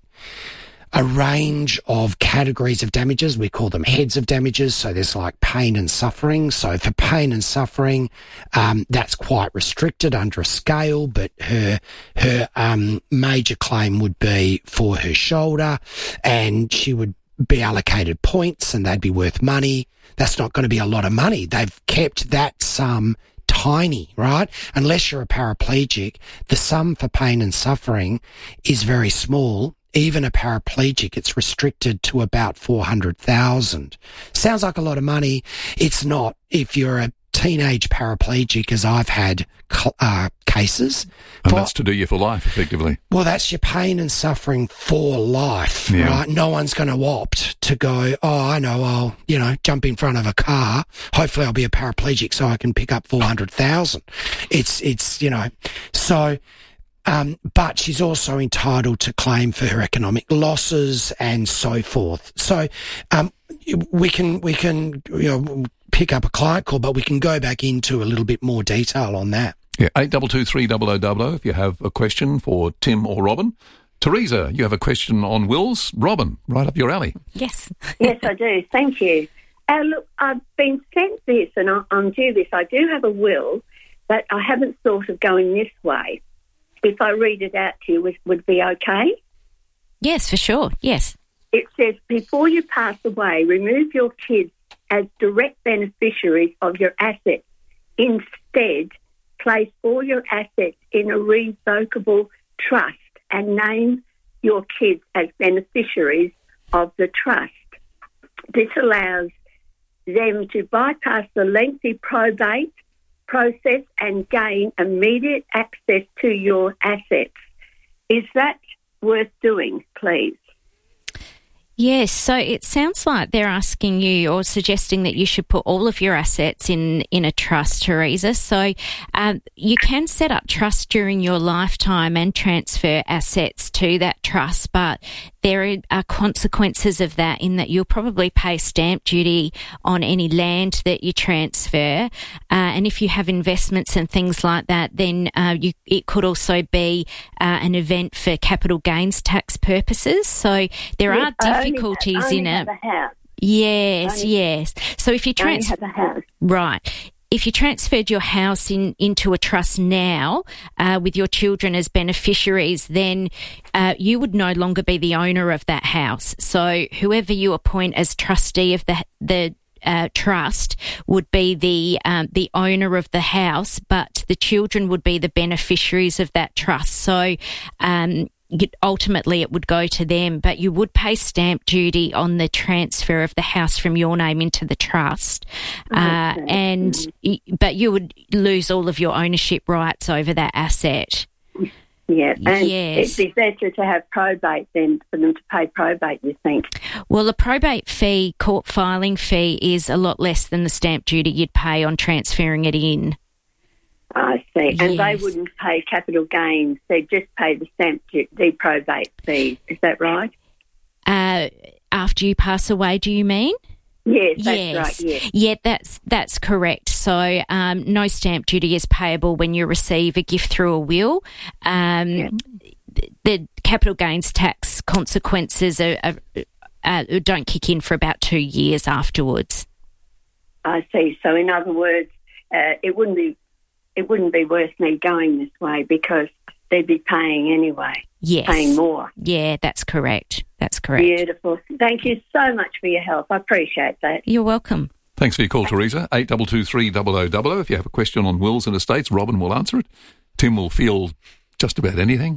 a range of categories of damages. We call them heads of damages. So there's like pain and suffering. So for pain and suffering, um, that's quite restricted under a scale, but her, her, um, major claim would be for her shoulder, and she would be allocated points and they'd be worth money. That's not going to be a lot of money. They've kept that sum tiny, right? Unless you're a paraplegic, the sum for pain and suffering is very small. Even a paraplegic, it's restricted to about four hundred thousand. Sounds like a lot of money. It's not. If you're a teenage paraplegic, as I've had uh, cases. And for, that's to do you for life, effectively. Well, that's your pain and suffering for life, yeah. right? No one's going to opt to go, oh, I know, I'll, you know, jump in front of a car. Hopefully I'll be a paraplegic so I can pick up four hundred thousand. It's, it's, you know, so... Um, but she's also entitled to claim for her economic losses and so forth. So, um, we can, we can, you know, pick up a client call, but we can go back into a little bit more detail on that. Yeah, eight two two three double oh double oh if you have a question for Tim or Robin. Teresa, you have a question on wills. Robin, right up your alley. Yes. Yes, I do. Thank you. Uh, look, I've been sent this and I, I'm due this. I do have a will, but I haven't thought of going this way. If I read it out to you, would, would be okay? Yes, for sure, yes. It says, before you pass away, remove your kids as direct beneficiaries of your assets. Instead, place all your assets in a revocable trust and name your kids as beneficiaries of the trust. This allows them to bypass the lengthy probate process and gain immediate access to your assets. Is that worth doing, please? Yes, so it sounds like they're asking you or suggesting that you should put all of your assets in, in a trust, Teresa. So um, you can set up trust during your lifetime and transfer assets to that trust, but there are consequences of that in that you'll probably pay stamp duty on any land that you transfer. Uh, and if you have investments and things like that, then uh, you, it could also be uh, an event for capital gains tax purposes. So there Yes, are I difficulties only, I only in have it. a house. Yes, Only- yes. So if you I only trans- have a house. right. If you transferred your house in, into a trust now uh, with your children as beneficiaries, then uh, you would no longer be the owner of that house. So whoever you appoint as trustee of the the uh, trust would be the um, the owner of the house, but the children would be the beneficiaries of that trust. So um, ultimately it would go to them, but you would pay stamp duty on the transfer of the house from your name into the trust, uh, and but you would lose all of your ownership rights over that asset. Yeah, and Yes. it'd be better to have probate than for them to pay probate, you think? Well, the probate fee, court filing fee, is a lot less than the stamp duty you'd pay on transferring it in. I see. And they Yes. wouldn't pay capital gains. They'd just pay the stamp duty, the probate fees. Is that right? Uh, after you pass away, do you mean? Yes, that's yes. right, yes. Yeah, that's that's correct. So um, no stamp duty is payable when you receive a gift through a will. Um, the, the capital gains tax consequences are, are, uh, don't kick in for about two years afterwards. I see. So in other words, uh, it wouldn't be it wouldn't be worth me going this way because they'd be paying anyway. Yes. Paying more. Yeah, that's correct. That's correct. Beautiful. Thank you so much for your help. I appreciate that. You're welcome. Thanks for your call, Teresa. eight two two three zero zero zero zero. If you have a question on wills and estates, Robin will answer it. Tim will field just about anything.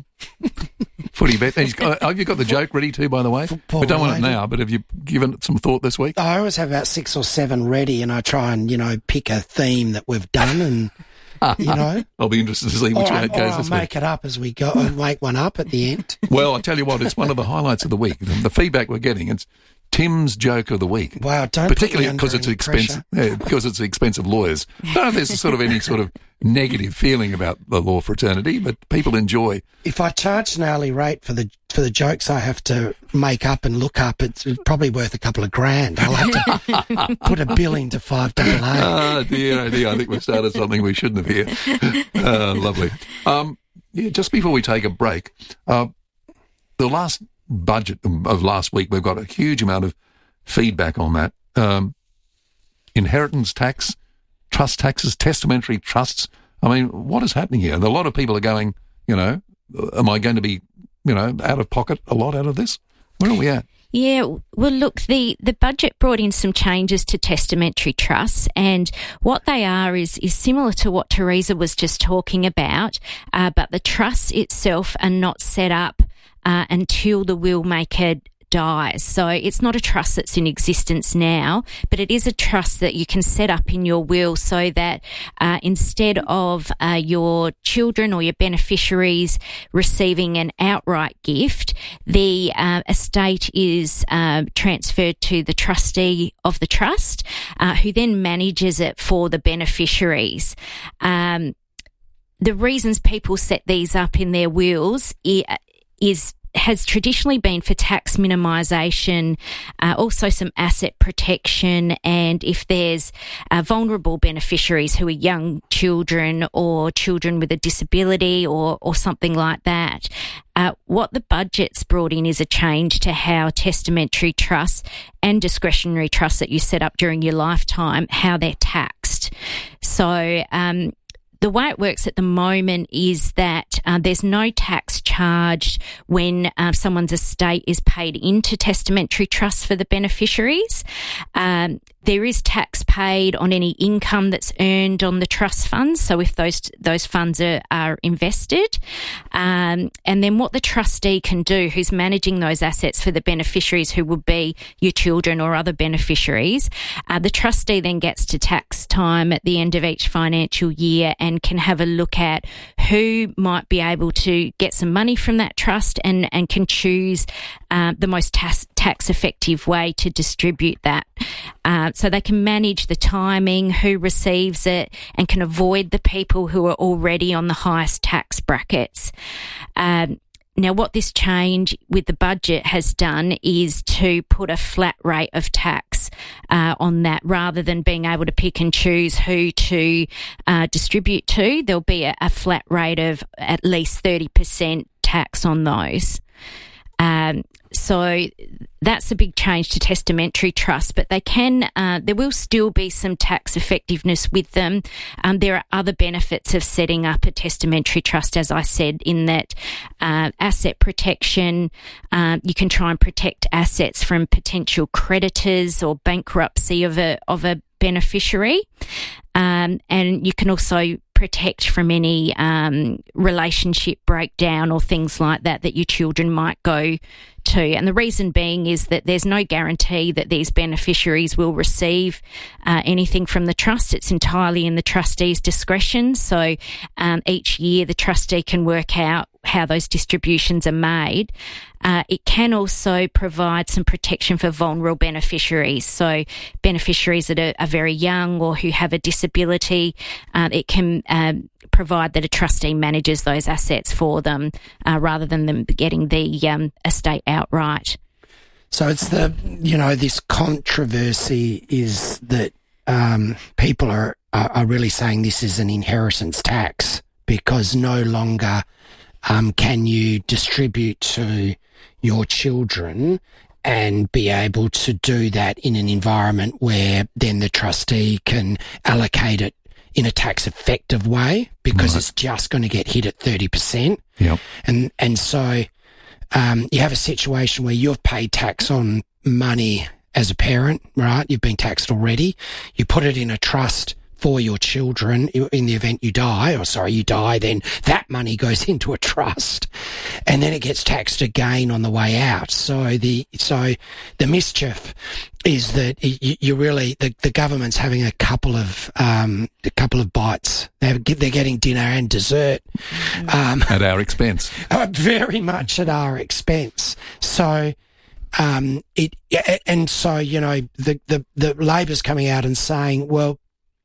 Footy bet. And he's got, have you got the joke ready too, by the way? We don't want it now, but have you given it some thought this week? I always have about six or seven ready, and I try and, you know, pick a theme that we've done and, you know. I'll be interested to see which or, one it goes or this I'll week. make it up as we go, I'll make one up at the end. Well, I tell you what, it's one of the highlights of the week. The, the feedback we're getting, it's Tim's joke of the week. Wow, don't particularly put me because under it's any expensive. Yeah, because it's expensive lawyers. I don't know if there's sort of any sort of negative feeling about the law fraternity, but people enjoy. If I charge an hourly rate for the for the jokes I have to make up and look up, it's probably worth a couple of grand. I'll have to put a bill into five double A. Oh dear, oh dear, I think we've started something we shouldn't have here. Uh, lovely. Um, yeah, just before we take a break, uh, the last budget of last week, we've got a huge amount of feedback on that. Um, inheritance tax, trust taxes, testamentary trusts. I mean, what is happening here? A lot of people are going, you know, am I going to be, you know, out of pocket a lot out of this? Where are we at? Yeah, well, look, the, the budget brought in some changes to testamentary trusts, and what they are is, is similar to what Teresa was just talking about, uh, but the trusts itself are not set up uh, until the will maker dies. So it's not a trust that's in existence now, but it is a trust that you can set up in your will so that uh, instead of uh, your children or your beneficiaries receiving an outright gift, the uh, estate is uh, transferred to the trustee of the trust, uh, who then manages it for the beneficiaries. Um, the reasons people set these up in their wills is has traditionally been for tax minimisation, uh, also some asset protection, and if there's uh, vulnerable beneficiaries who are young children or children with a disability or, or something like that. Uh, what the budget's brought in is a change to how testamentary trusts and discretionary trusts that you set up during your lifetime, how they're taxed. So, um, the way it works at the moment is that uh, there's no tax charged when uh, someone's estate is paid into testamentary trusts for the beneficiaries. Um, there is tax paid on any income that's earned on the trust funds, so if those those funds are, are invested. Um, and then what the trustee can do, who's managing those assets for the beneficiaries, who would be your children or other beneficiaries, uh, the trustee then gets to tax time at the end of each financial year and can have a look at who might be able to get some money from that trust and, and can choose uh, the most tax, tax effective way to distribute that. Uh, so they can manage the timing, who receives it, and can avoid the people who are already on the highest tax brackets. Um, now, what this change with the budget has done is to put a flat rate of tax uh, on that, rather than being able to pick and choose who to uh, distribute to. There'll be a, a flat rate of at least thirty percent tax on those. Um, so that's a big change to testamentary trusts, but they can, uh, there will still be some tax effectiveness with them. Um, there are other benefits of setting up a testamentary trust, as I said, in that uh, asset protection, uh, you can try and protect assets from potential creditors or bankruptcy of a, of a beneficiary. Um, and you can also protect from any um, relationship breakdown or things like that that your children might go to. And the reason being is that there's no guarantee that these beneficiaries will receive uh, anything from the trust. It's entirely in the trustee's discretion. So um, each year the trustee can work out how those distributions are made. Uh, it can also provide some protection for vulnerable beneficiaries. So beneficiaries that are, are very young or who have a disability, uh, it can um, provide that a trustee manages those assets for them uh, rather than them getting the um, estate outright. So it's the, you know, this controversy is that um, people are, are, are really saying this is an inheritance tax, because no longer um, can you distribute to your children and be able to do that in an environment where then the trustee can allocate it in a tax effective way, because right. it's just going to get hit at thirty percent. Yep. And, and so, um, you have a situation where you've paid tax on money as a parent, right? You've been taxed already. You put it in a trust for your children in the event you die, or sorry, you die, then that money goes into a trust, and then it gets taxed again on the way out. So the so the mischief is that you, you really the, the government's having a couple of um a couple of bites. They're they're getting dinner and dessert um, at our expense. Uh, very much at our expense. So. Um, it and so you know the the the Labor's coming out and saying, well,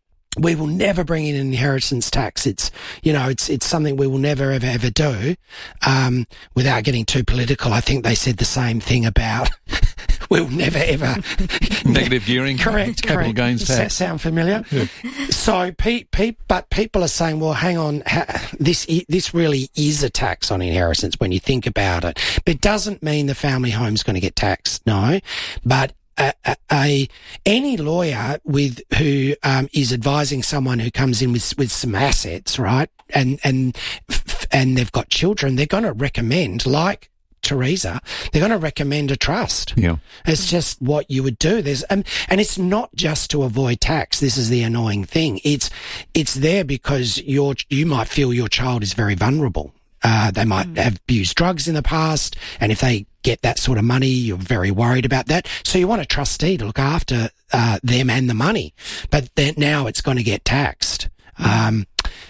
we will never bring in an inheritance tax. It's, you know, it's, it's something we will never, ever, ever do. Um, without getting too political, I think they said the same thing about we'll never, ever. Negative gearing. Correct. Capital correct. gains tax. Does that sound familiar? Yeah. So, pe- pe- but people are saying, well, hang on, ha- this, I- this really is a tax on inheritance when you think about it. But it doesn't mean the family home's going to get taxed. No, but A, a, a any lawyer with who um, is advising someone who comes in with with some assets, right, and and and they've got children, they're going to recommend, like Teresa, they're going to recommend a trust. Yeah, it's just what you would do. There's um, and it's not just to avoid tax. This is the annoying thing. It's it's there because your you might feel your child is very vulnerable. Uh, they might have abused drugs in the past, and if they get that sort of money, you're very worried about that. So you want a trustee to look after uh, them and the money, but then now it's going to get taxed. Um,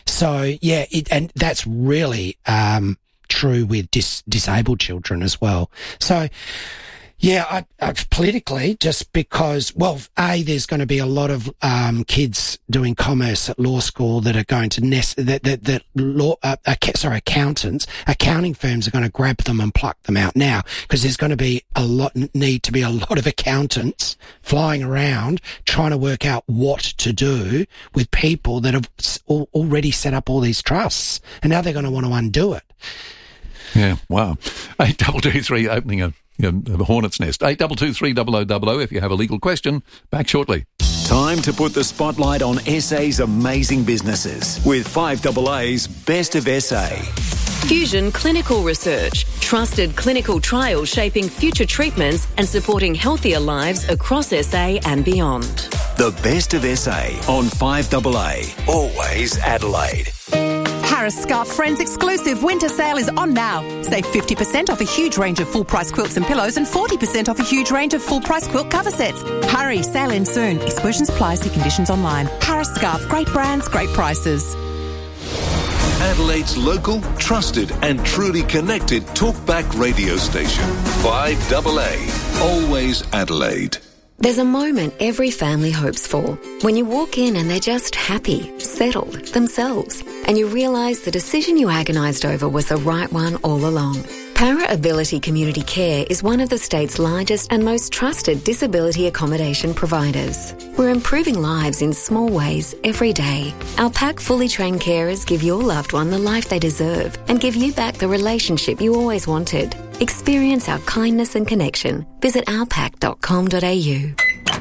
so yeah, it, and that's really um, true with dis- disabled children as well. So. Yeah, I, I, politically, just because, well, A, there's going to be a lot of um, kids doing commerce at law school that are going to, nest, that, that, that law, uh, uh, sorry, accountants, accounting firms are going to grab them and pluck them out now, because there's going to be a lot, need to be a lot of accountants flying around trying to work out what to do with people that have already set up all these trusts, and now they're going to want to undo it. Yeah, wow. Eight double two three opening a the hornet's nest. eight two two three double oh double oh if you have a legal question. Back shortly. Time to put the spotlight on S A's amazing businesses with five A A's Best of S A. Fusion Clinical Research. Trusted clinical trials shaping future treatments and supporting healthier lives across S A and beyond. The Best of S A on five A A. Always Adelaide. Harris Scarf Friends exclusive winter sale is on now. Save fifty percent off a huge range of full-price quilts and pillows and forty percent off a huge range of full-price quilt cover sets. Hurry, sale ends soon. Exclusions apply, see conditions online. Harris Scarf, great brands, great prices. Adelaide's local, trusted and truly connected talkback radio station. five A A. Always Adelaide. There's a moment every family hopes for. When you walk in and they're just happy, settled, themselves, and you realise the decision you agonised over was the right one all along. Para Ability Community Care is one of the state's largest and most trusted disability accommodation providers. We're improving lives in small ways every day. Our PAC fully trained carers give your loved one the life they deserve and give you back the relationship you always wanted. Experience our kindness and connection. Visit our pac dot com dot a u.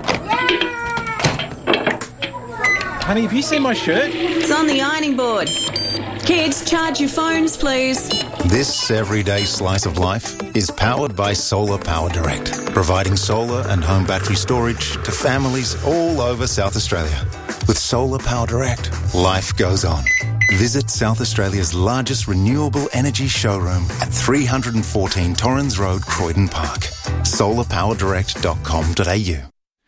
Honey, have you seen my shirt? It's on the ironing board. Kids, charge your phones, please. This everyday slice of life is powered by Solar Power Direct, providing solar and home battery storage to families all over South Australia. With Solar Power Direct, life goes on. Visit South Australia's largest renewable energy showroom at three fourteen Torrens Road, Croydon Park. solar power direct dot com dot a u.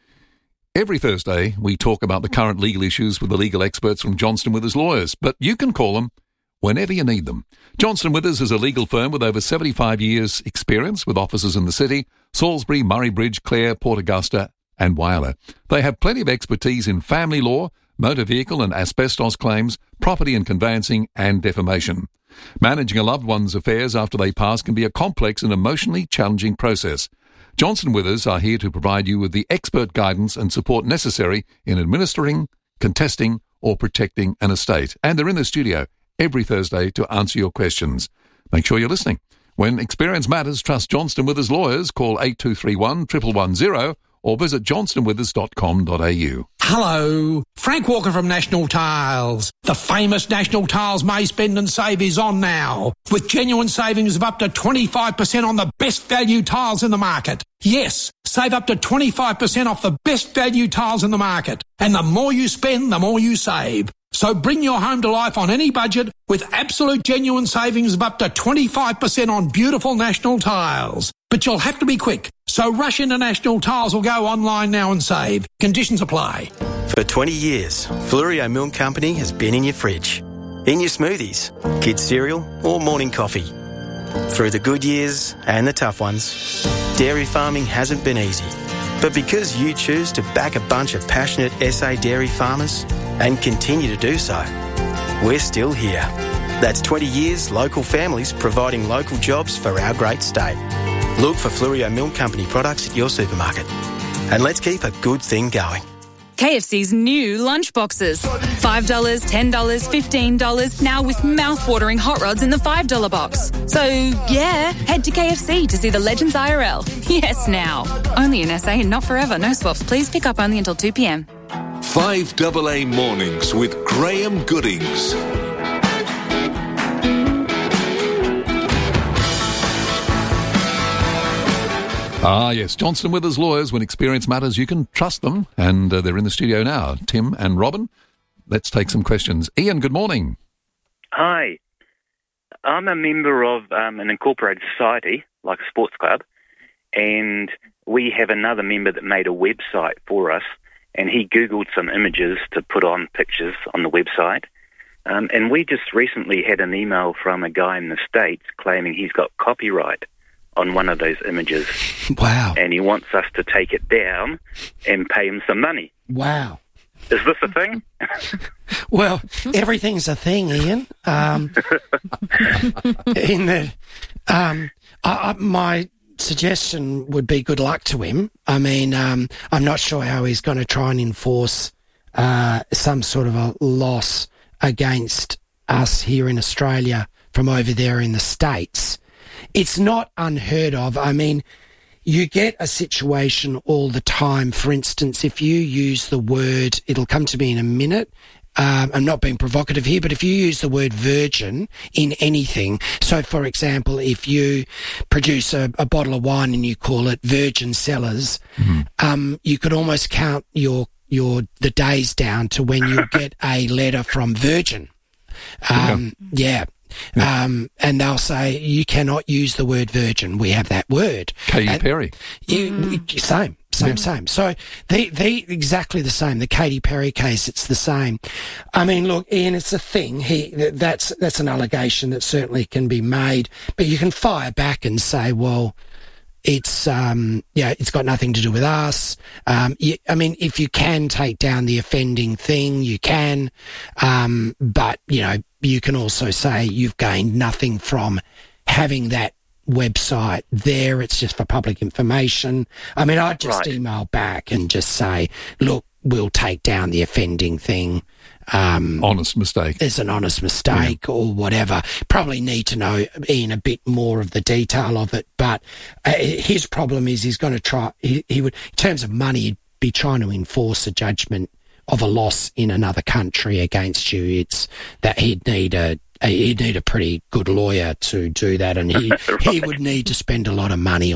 Every Thursday, we talk about the current legal issues with the legal experts from Johnston Withers Lawyers, but you can call them whenever you need them. Johnston Withers is a legal firm with over seventy-five years' experience with offices in the city, Salisbury, Murray Bridge, Clare, Port Augusta and Whyalla. They have plenty of expertise in family law, motor vehicle and asbestos claims, property and conveyancing and defamation. Managing a loved one's affairs after they pass can be a complex and emotionally challenging process. Johnston Withers are here to provide you with the expert guidance and support necessary in administering, contesting or protecting an estate. And they're in the studio every Thursday to answer your questions. Make sure you're listening. When experience matters, trust Johnston Withers Lawyers. Call eight two three one, one one one zero or visit johnston withers dot com dot a u. Hello, Frank Walker from National Tiles. The famous National Tiles May Spend and Save is on now, with genuine savings of up to twenty-five percent on the best value tiles in the market. Yes, save up to twenty-five percent off the best value tiles in the market. And the more you spend, the more you save. So bring your home to life on any budget with absolute genuine savings of up to twenty-five percent on beautiful National Tiles. But you'll have to be quick. So rush into National Tiles or go online now and save. Conditions apply. For twenty years, Fluorio Milk Company has been in your fridge, in your smoothies, kids' cereal or morning coffee. Through the good years and the tough ones, dairy farming hasn't been easy. But because you choose to back a bunch of passionate S A dairy farmers and continue to do so, we're still here. That's twenty years local families providing local jobs for our great state. Look for Fluorio Milk Company products at your supermarket. And let's keep a good thing going. K F C's new lunch boxes. five dollars, ten dollars, fifteen dollars, now with mouth-watering hot rods in the five dollar box. So, yeah, head to K F C to see the Legends I R L. Yes, now. Only in S A and not forever. No swaps. Please pick up only until two p.m. five double A Mornings with Graham Goodings. Ah, yes, Johnston Withers Lawyers. When experience matters, you can trust them. And uh, they're in the studio now, Tim and Robin. Let's take some questions. Ian, good morning. Hi. I'm a member of um, an incorporated society, like a sports club, and we have another member that made a website for us, and he Googled some images to put on pictures on the website. Um, and we just recently had an email from a guy in the States claiming he's got copyright on one of those images. Wow. And he wants us to take it down and pay him some money. Wow. Is this a thing? Well, everything's a thing, Ian. Um, in the, um, I, I, my suggestion would be good luck to him. I mean, um, I'm not sure how he's going to try and enforce uh, some sort of a loss against us here in Australia from over there in the States. It's not unheard of. I mean, you get a situation all the time. For instance, if you use the word, it'll come to me in a minute. Um, I'm not being provocative here, but if you use the word virgin in anything, so for example, if you produce a, a bottle of wine and you call it Virgin Cellars, mm-hmm. um, you could almost count your your the days down to when you get a letter from Virgin. Um, yeah. yeah. Um, and they'll say, you cannot use the word virgin. We have that word. Katy and Perry. You, mm. Same, same, yeah. same. So they, they exactly the same. The Katy Perry case, it's the same. I mean, look, Ian, it's a thing. He, that's, that's an allegation that certainly can be made, but you can fire back and say, well, it's, um, yeah, it's got nothing to do with us. Um, you, I mean, if you can take down the offending thing, you can. Um, but, you know, you can also say you've gained nothing from having that website there. It's just for public information. I mean, I'd just Right. email back and just say, look, we'll take down the offending thing. Um, honest mistake. It's an honest mistake yeah. or whatever. Probably need to know, Ian, a bit more of the detail of it. But uh, his problem is he's going to try, he, he would, in terms of money, he'd be trying to enforce a judgment of a loss in another country against you. It's that he'd need a, a he'd need a pretty good lawyer to do that, and he, Right. he would need to spend a lot of money